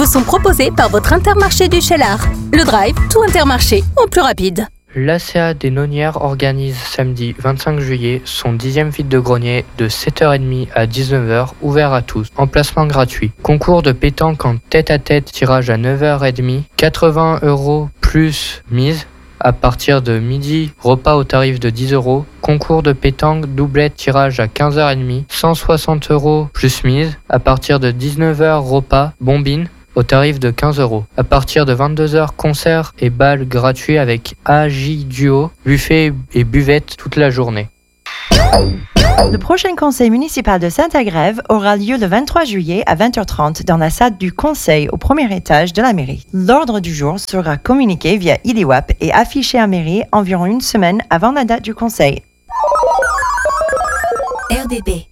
vous sont proposés par votre Intermarché du Cheylard. Le Drive, tout Intermarché, en plus rapide. L'ACA des Nonières organise samedi 25 juillet son 10e vide-grenier de 7h30 à 19h, ouvert à tous. Emplacement gratuit. Concours de pétanque en tête-à-tête, tirage à 9h30, 80 € plus mise. À partir de midi, repas au tarif de 10 €. Concours de pétanque, doublette, tirage à 15h30, 160 € plus mise. À partir de 19h, repas, bombine, au tarif de 15 €. À partir de 22h, concert et bal gratuit avec AJ Duo, buffet et buvette toute la journée. Le prochain conseil municipal de Saint-Agrève aura lieu le 23 juillet à 20h30 dans la salle du conseil au premier étage de la mairie. L'ordre du jour sera communiqué via ILIWAP et affiché à mairie environ une semaine avant la date du conseil. RDP